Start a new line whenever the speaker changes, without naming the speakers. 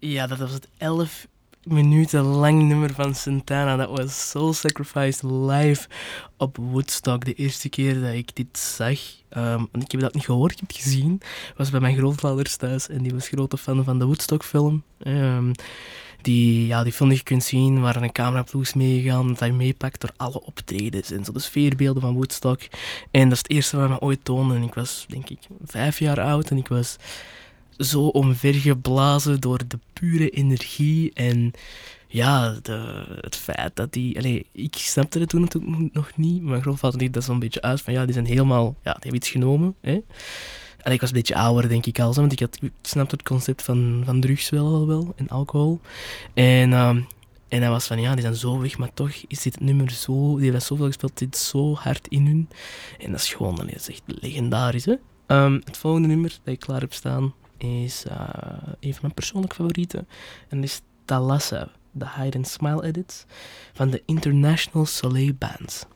Ja, dat was het 11 minuten lang nummer van Santana. Dat was Soul Sacrifice live op Woodstock. De eerste keer dat ik dit zag, want ik heb dat niet gehoord, ik heb het gezien, was bij mijn grootvaders thuis en die was grote fan van de Woodstock-film. Die film die je kunt zien, waar een cameraploeg meegegaan, dat je meepakt door alle optredens en zo de sfeerbeelden van Woodstock. En dat is het eerste wat me ooit toonde. En ik was, denk ik, 5 jaar oud en ik was zo omvergeblazen door de pure energie en ja, het feit dat die... Allee, ik snapte het toen natuurlijk nog niet. Mijn grootvader liet dat zo'n beetje uit van ja, die zijn helemaal... Ja, die hebben iets genomen. Hè. Allee, ik was een beetje ouder, denk ik al. Zo, want ik snapte het concept van drugs wel en alcohol. En hij was van ja, die zijn zo weg, maar toch is dit nummer zo... Die hebben zoveel gespeeld, dit zo hard in hun. En dat is gewoon, dat is echt legendarisch, hè. Het volgende nummer dat ik klaar heb staan is een van mijn persoonlijke favorieten. En dat is Thalassa, de Hide and Smile edits van de International Soleil Bands.